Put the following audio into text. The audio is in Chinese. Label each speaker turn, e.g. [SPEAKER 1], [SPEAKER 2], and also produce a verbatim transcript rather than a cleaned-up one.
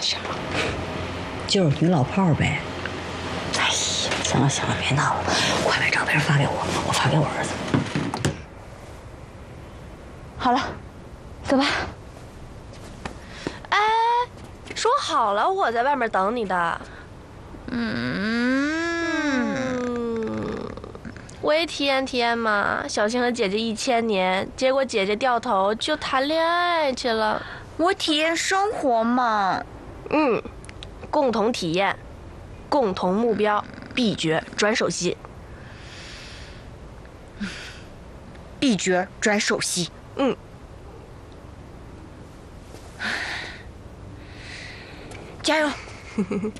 [SPEAKER 1] 行了，就是女老炮儿呗。哎呀，行了行了，别闹了，快把照片发给我，我发给我儿子。好了，走吧。
[SPEAKER 2] 哎，说好了我在外面等你的。嗯，我也体验体验嘛。小青和姐姐一千年，结果姐姐掉头就谈恋爱去了。
[SPEAKER 3] 我体验生活嘛。
[SPEAKER 2] 嗯，共同体验，共同目标，必决转首席。
[SPEAKER 3] 必决转首席。
[SPEAKER 2] 嗯。
[SPEAKER 3] 加油！